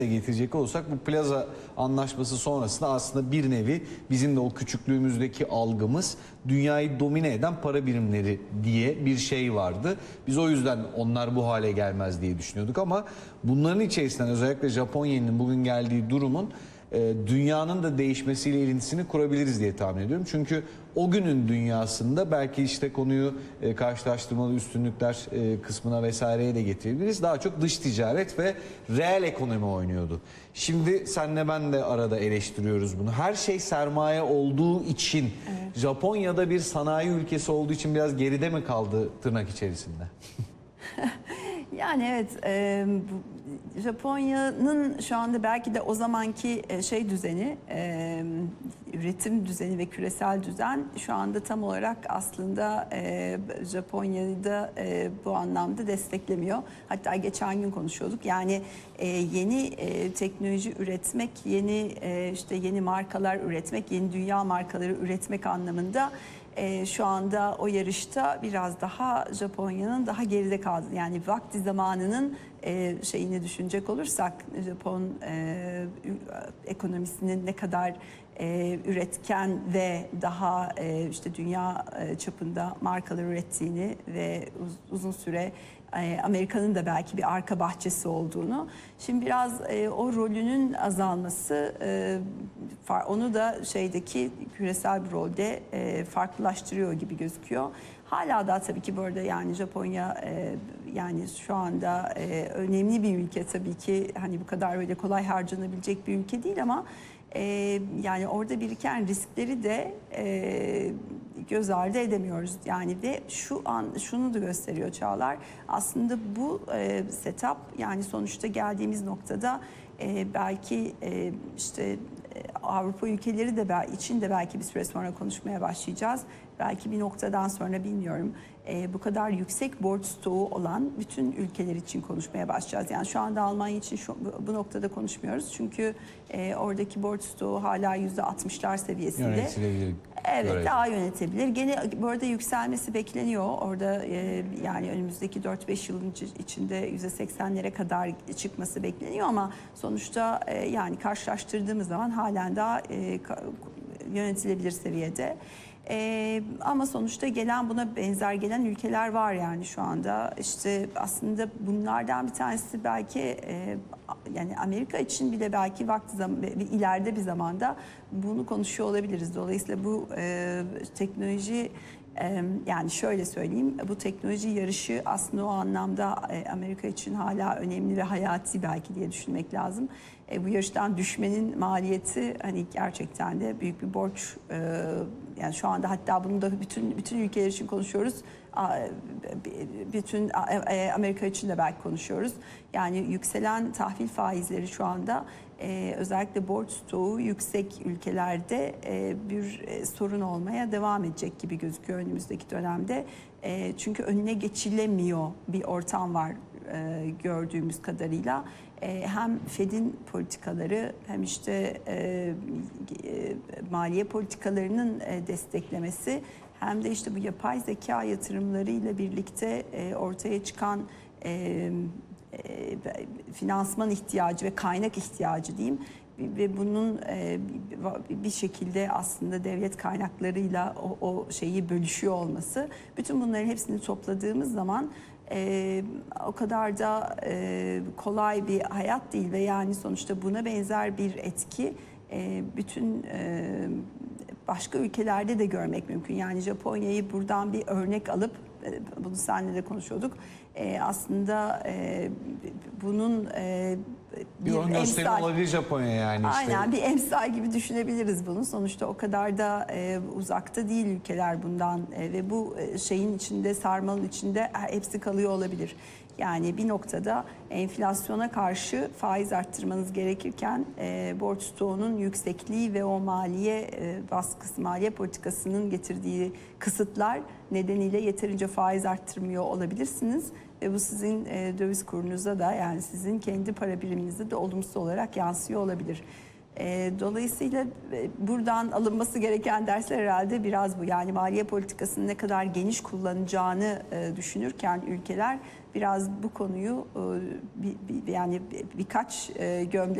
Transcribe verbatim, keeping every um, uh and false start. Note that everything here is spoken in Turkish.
getirecek olursak bu plaza anlaşması sonrasında aslında bir nevi bizim de o küçüklüğümüzdeki algımız dünyayı domine eden para birimleri diye bir şey vardı. Biz o yüzden onlar bu hale gelmez diye düşünüyorduk ama bunların içerisinden özellikle Japonya'nın bugün geldiği durumun dünyanın da değişmesiyle ilintisini kurabiliriz diye tahmin ediyorum. Çünkü o günün dünyasında belki işte konuyu karşılaştırmalı üstünlükler kısmına vesaireye de getirebiliriz. Daha çok dış ticaret ve reel ekonomi oynuyordu. Şimdi senle ben de arada eleştiriyoruz bunu. Her şey sermaye olduğu için, evet. Japonya'da bir sanayi ülkesi olduğu için biraz geride mi kaldı tırnak içerisinde? Yani evet, e, Japonya'nın şu anda belki de o zamanki şey düzeni, e, üretim düzeni ve küresel düzen şu anda tam olarak aslında e, Japonya'yı da e, bu anlamda desteklemiyor. Hatta geçen gün konuşuyorduk. Yani e, yeni e, teknoloji üretmek, yeni e, işte yeni markalar üretmek, yeni dünya markaları üretmek anlamında Ee, şu anda o yarışta biraz daha Japonya'nın daha geride kaldı. Yani vakti zamanının e, şeyini düşünecek olursak Japon e, ekonomisinin ne kadar e, üretken ve daha e, işte dünya e, çapında markalar ürettiğini ve uz uzun süre Amerika'nın da belki bir arka bahçesi olduğunu. Şimdi biraz e, o rolünün azalması e, onu da şeydeki küresel bir rolde e, farklılaştırıyor gibi gözüküyor. Hala da tabii ki burada yani Japonya e, yani şu anda e, önemli bir ülke tabii ki, hani bu kadar öyle kolay harcanabilecek bir ülke değil ama e, yani orada biriken riskleri de e, göz ardı edemiyoruz. Yani ve şu an şunu da gösteriyor Çağlar. Aslında bu e, setup, yani sonuçta geldiğimiz noktada e, belki e, işte e, Avrupa ülkeleri de için de belki bir süre sonra konuşmaya başlayacağız. Belki bir noktadan sonra bilmiyorum. E, bu kadar yüksek borç stoğu olan bütün ülkeler için konuşmaya başlayacağız. Yani şu anda Almanya için şu, bu noktada konuşmuyoruz. Çünkü e, oradaki borç stoğu hala yüzde altmışlar seviyesinde. Yönetilebilir. Evet, Böyle. daha yönetebilir. Gene bu arada yükselmesi bekleniyor. Orada e, yani önümüzdeki dört beş yılın içinde yüzde seksenlere kadar çıkması bekleniyor ama sonuçta e, yani karşılaştırdığımız zaman halen daha e, yönetilebilir seviyede. Ee, ama sonuçta gelen, buna benzer gelen ülkeler var yani şu anda. İşte aslında bunlardan bir tanesi belki e, yani Amerika için bile belki vakti zaman, ileride bir zamanda bunu konuşuyor olabiliriz. Dolayısıyla bu e, teknoloji e, yani şöyle söyleyeyim, bu teknoloji yarışı aslında o anlamda e, Amerika için hala önemli ve hayati belki diye düşünmek lazım. E, bu yarıştan düşmenin maliyeti hani gerçekten de büyük bir borç. E, yani şu anda hatta bunu da bütün bütün ülkeler için konuşuyoruz. Bütün Amerika için de belki konuşuyoruz. Yani yükselen tahvil faizleri şu anda e, özellikle borç stoğu yüksek ülkelerde e, bir e, sorun olmaya devam edecek gibi gözüküyor önümüzdeki dönemde. E, çünkü önüne geçilemiyor bir ortam var e, gördüğümüz kadarıyla. E, hem Fed'in politikaları hem işte e, e, maliye politikalarının e, desteklemesi hem de işte bu yapay zeka yatırımlarıyla birlikte e, ortaya çıkan e, e, finansman ihtiyacı ve kaynak ihtiyacı diyeyim ve bunun e, bir şekilde aslında devlet kaynaklarıyla o, o şeyi bölüşüyor olması, bütün bunların hepsini topladığımız zaman Ee, o kadar da e, kolay bir hayat değil ve yani sonuçta buna benzer bir etki e, bütün e, başka ülkelerde de görmek mümkün. Yani Japonya'yı buradan bir örnek alıp, e, bunu seninle de konuşuyorduk, e, aslında e, bunun e, bir, bir emsal olabilir Japonya yani işte. Aynen, bir emsal gibi düşünebiliriz bunu. Sonuçta o kadar da e, uzakta değil ülkeler bundan e, ve bu e, şeyin içinde, sarmalın içinde hepsi kalıyor olabilir. Yani bir noktada enflasyona karşı faiz arttırmanız gerekirken e, borç stoğunun yüksekliği ve o maliye e, baskısı, maliye politikasının getirdiği kısıtlar nedeniyle yeterince faiz arttırmıyor olabilirsiniz. Ve bu sizin e, döviz kurunuza da, yani sizin kendi para biriminizde de olumsuz olarak yansıyor olabilir. E, dolayısıyla e, buradan alınması gereken dersler herhalde biraz bu. Yani maliye politikasını ne kadar geniş kullanacağını e, düşünürken ülkeler biraz bu konuyu e, bir, bir, yani birkaç e, gömle